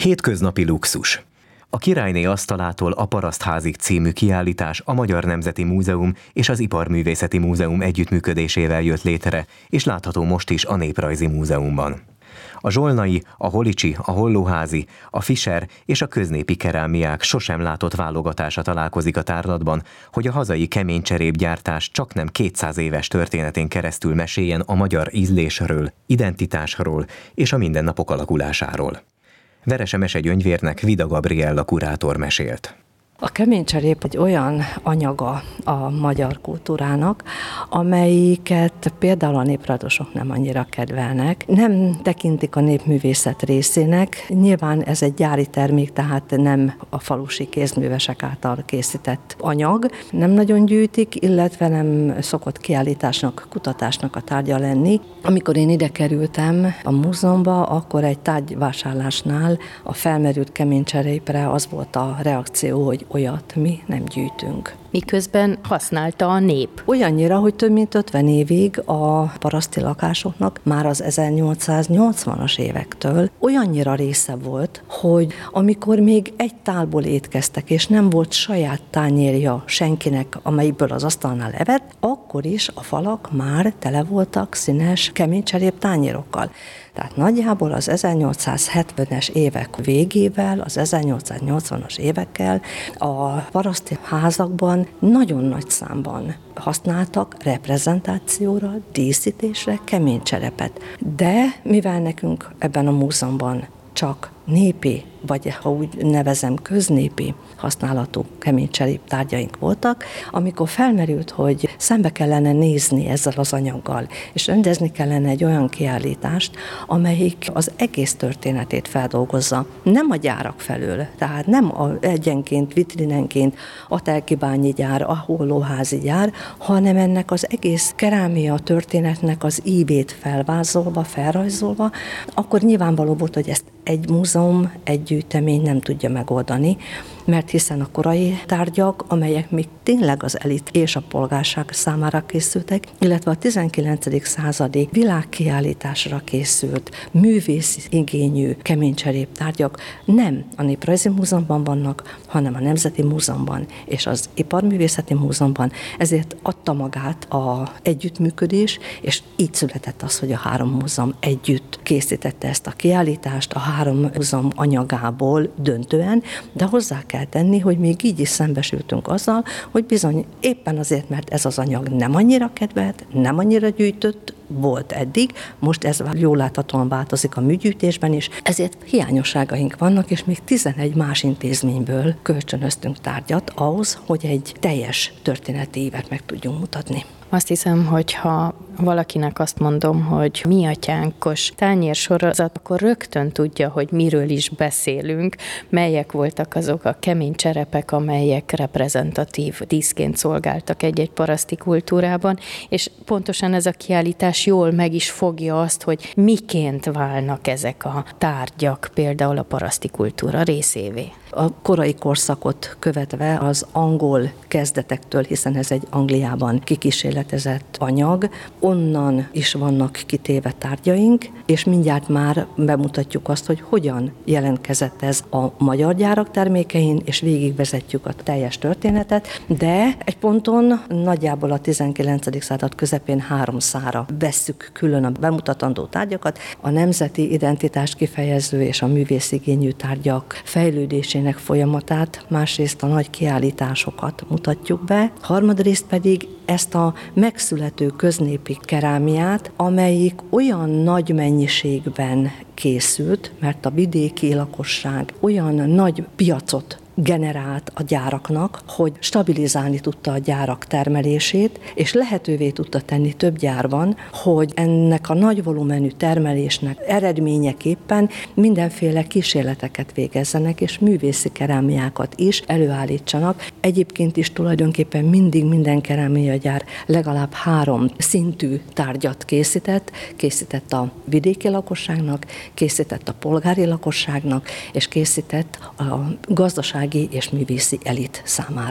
Hétköznapi luxus. A Királyné asztalától a Parasztházig című kiállítás a Magyar Nemzeti Múzeum és az Iparművészeti Múzeum együttműködésével jött létre, és látható most is a Néprajzi Múzeumban. A zsolnai, a holicsi, a hollóházi, a fischer és a köznépi kerámiák sosem látott válogatása találkozik a tárlatban, hogy a hazai keménycserépgyártás csaknem 200 éves történetén keresztül meséljen a magyar ízlésről, identitásról és a mindennapok alakulásáról. Verese mesegyöngyvérnek Vida Gabriella kurátor mesélt. A keménycserép egy olyan anyaga a magyar kultúrának, amelyiket például a néprajzosok nem annyira kedvelnek. Nem tekintik a népművészet részének. Nyilván ez egy gyári termék, tehát nem a falusi kézművesek által készített anyag. Nem nagyon gyűjtik, illetve nem szokott kiállításnak, kutatásnak a tárgya lenni. Amikor én ide kerültem a múzeumba, akkor egy tárgyvásárlásnál a felmerült keménycserépre az volt a reakció, hogy olyat mi nem gyűjtünk. Miközben használta a nép. Olyannyira, hogy több mint 50 évig a paraszti lakásoknak már az 1880-as évektől olyannyira része volt, hogy amikor még egy tálból étkeztek, és nem volt saját tányérja senkinek, amelyikből az asztalnál evett, akkor is a falak már tele voltak színes keménycserép tányérokkal. Tehát nagyjából az 1870-es évek végével, az 1880-as évekkel a paraszti házakban nagyon nagy számban használtak reprezentációra, díszítésre keménycserepet. De mivel nekünk ebben a múzeumban csak népi, vagy ha úgy nevezem, köznépi használatú keménycserép tárgyaink voltak, amikor felmerült, hogy szembe kellene nézni ezzel az anyaggal, és rendezni kellene egy olyan kiállítást, amelyik az egész történetét feldolgozza. Nem a gyárak felől, tehát nem egyenként, vitrinenként a telkibányi gyár, a hollóházi gyár, hanem ennek az egész kerámia történetnek az ívét felvázolva, felrajzolva, akkor nyilvánvaló volt, hogy ezt egy múzeum, egy gyűjtemény nem tudja megoldani, mert hiszen a korai tárgyak, amelyek még tényleg az elit és a polgárság számára készültek, illetve a 19. századi világkiállításra készült, művész igényű keménycserép tárgyak nem a Néprajzi Múzeumban vannak, hanem a Nemzeti Múzeumban és az Iparművészeti Múzeumban. Ezért adta magát az együttműködés, és így született az, hogy a három múzeum együtt készítette ezt a kiállítást, a három múzeum anyagából döntően, de hozzá kell tenni, hogy még így is szembesültünk azzal, hogy bizony éppen azért, mert ez az anyag nem annyira kedvelt, nem annyira gyűjtött volt eddig, most ez jól láthatóan változik a műgyűjtésben is, ezért hiányosságaink vannak, és még 11 más intézményből kölcsönöztünk tárgyat ahhoz, hogy egy teljes történeti évet meg tudjunk mutatni. Azt hiszem, hogy ha valakinek azt mondom, hogy mi atyánkos tányérsorozat, akkor rögtön tudja, hogy miről is beszélünk, melyek voltak azok a kemény cserepek, amelyek reprezentatív díszként szolgáltak egy-egy paraszti kultúrában, és pontosan ez a kiállítás jól meg is fogja azt, hogy miként válnak ezek a tárgyak például a paraszti kultúra részévé. A korai korszakot követve az angol kezdetektől, hiszen ez egy Angliában kikísérletezett anyag, onnan is vannak kitéve tárgyaink, és mindjárt már bemutatjuk azt, hogy hogyan jelentkezett ez a magyar gyárak termékein, és végigvezetjük a teljes történetet, de egy ponton nagyjából a 19. század közepén 3 szára vesszük külön a bemutatandó tárgyakat, a nemzeti identitást kifejező és a művészigényű tárgyak fejlődésének folyamatát, másrészt a nagy kiállításokat mutatjuk be, harmadrészt pedig ezt a megszülető köznépi kerámiát, amelyik olyan nagy mennyiségben készült, mert a vidéki lakosság olyan nagy piacot generált a gyáraknak, hogy stabilizálni tudta a gyárak termelését, és lehetővé tudta tenni több gyárban, hogy ennek a nagy volumenű termelésnek eredményeképpen mindenféle kísérleteket végezzenek, és művészi kerámiákat is előállítsanak. Egyébként is tulajdonképpen mindig minden kerámiagyár legalább 3 szintű tárgyat készített a vidéki lakosságnak, készített a polgári lakosságnak, és készített a gazdasági és művészi elit számára.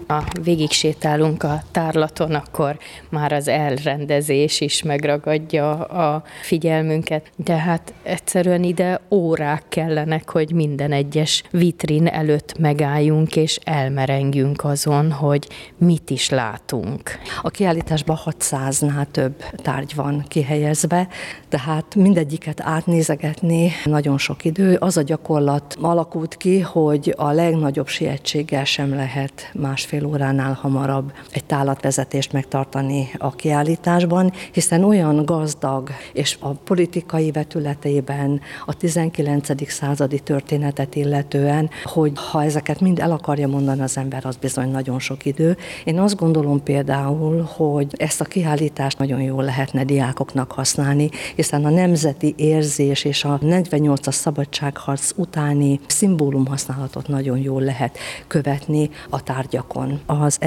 Ha végig sétálunk a tárlaton, akkor már az elrendezés is megragadja a figyelmünket, de hát egyszerűen ide órák kellenek, hogy minden egyes vitrin előtt megálljunk és elmerengjünk azon, hogy mit is látunk. A kiállításban 600-nál több tárgy van kihelyezve, tehát mindegyiket átnézegetni nagyon sok idő. Az a gyakorlat alakult ki, hogy a legnagyobb sietséggel sem lehet másfél óránál hamarabb egy tárlatvezetést megtartani a kiállításban, hiszen olyan gazdag, és a politikai vetületében a 19. századi történetet illetően, hogy ha ezeket mind el akarja mondani az ember, az bizony nagyon sok idő. Én azt gondolom például, hogy ezt a kiállítást nagyon jól lehetne diákoknak használni, hiszen a nemzeti érzés és a 48-as szabadságharc utáni szimbólumhasználatot nagyon jól lehet követni a tárgyakon. Az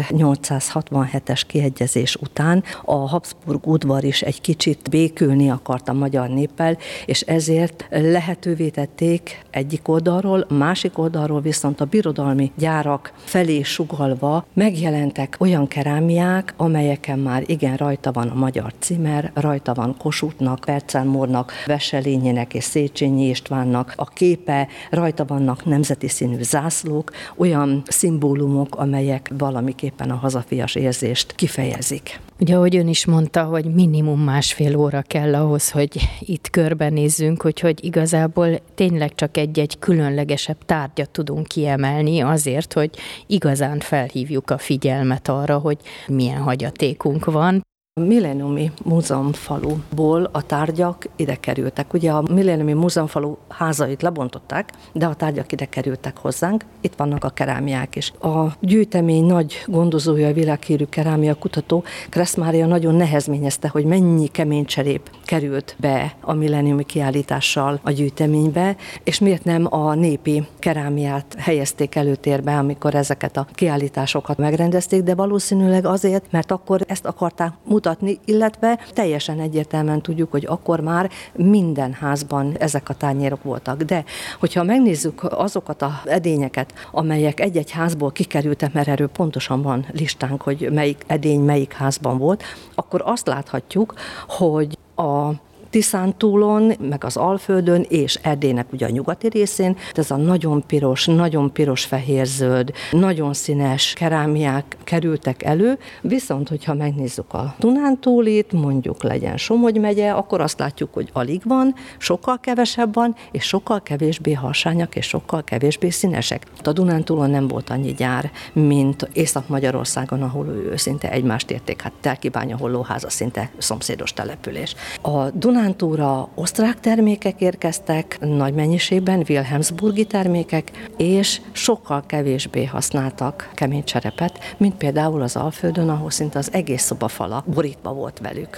1867-es kiegyezés után a Habsburg udvar is egy kicsit békülni akart a magyar néppel, és ezért lehetővé tették egyik oldalról, másik oldalról viszont a birodalmi gyárak felé sugallva megjelentek olyan kerámiák, amelyeken már igen rajta van a magyar címer, rajta van Kossuthnak, Percelmórnak, Wesselényének és Széchenyi Istvánnak a képe, rajta vannak nemzeti színű zászlók, olyan szimbólumok, amelyek valamiképpen a hazafias érzést kifejezik. Ugye, ahogy ön is mondta, hogy minimum másfél óra kell ahhoz, hogy itt körbenézzünk, úgyhogy igazából tényleg csak egy-egy különlegesebb tárgyat tudunk kiemelni azért, hogy igazán felhívjuk a figyelmet arra, hogy milyen hagyatékunk van. A Millenniumi Múzeumfaluból a tárgyak ide kerültek. Ugye a Millenniumi Múzeumfalu házait lebontották, de a tárgyak ide kerültek hozzánk, itt vannak a kerámiák is. A gyűjtemény nagy gondozója, a világhírű kerámia kutató Kressz Mária nagyon nehezményezte, hogy mennyi kemény cserép került be a millenniumi kiállítással a gyűjteménybe, és miért nem a népi kerámiát helyezték előtérbe, amikor ezeket a kiállításokat megrendezték, de valószínűleg azért, mert akkor ezt akarták mutatni, illetve teljesen egyértelműen tudjuk, hogy akkor már minden házban ezek a tányérok voltak. De hogyha megnézzük azokat az edényeket, amelyek egy-egy házból kikerültek, mert erről pontosan van listánk, hogy melyik edény melyik házban volt, akkor azt láthatjuk, hogy a Tiszántúlon, meg az Alföldön és Erdélynek ugye a nyugati részén, ez a nagyon piros, fehér-zöld, nagyon színes kerámiák kerültek elő, viszont hogyha megnézzük a Dunántúlit, mondjuk legyen Somogy megye, akkor azt látjuk, hogy alig van, sokkal kevesebb van, és sokkal kevésbé harsányak, és sokkal kevésbé színesek. A Dunántúlon nem volt annyi gyár, mint Észak-Magyarországon, ahol szinte egymást érték, hát Telkibánya Hollóháza szinte szomszédos település. A Dunántúlra osztrák termékek érkeztek nagy mennyiségben, wilhelmsburgi termékek, és sokkal kevésbé használtak kemény cserepet, mint például az Alföldön, ahol szinte az egész szobafala borítva volt velük.